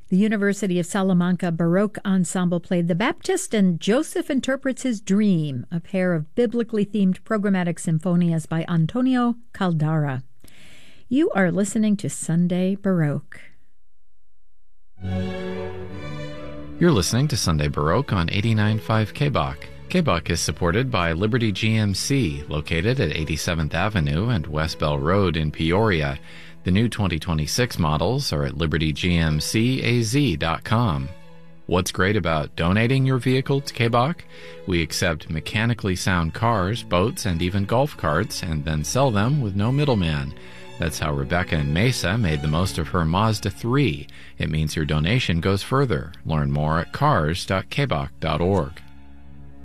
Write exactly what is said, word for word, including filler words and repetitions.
The University of Salamanca Baroque Ensemble played The Baptist and Joseph Interprets His Dream, a pair of biblically themed programmatic symphonias by Antonio Caldara. You are listening to Sunday Baroque. You're listening to Sunday Baroque on eighty-nine point five K B O C. K B O C is supported by Liberty G M C, located at eighty-seventh Avenue and West Bell Road in Peoria. The new twenty twenty-six models are at liberty g m c a z dot com. What's great about donating your vehicle to K B O C? We accept mechanically sound cars, boats, and even golf carts, and then sell them with no middleman. That's how Rebecca in Mesa made the most of her Mazda three. It means your donation goes further. Learn more at cars dot k b o c dot org.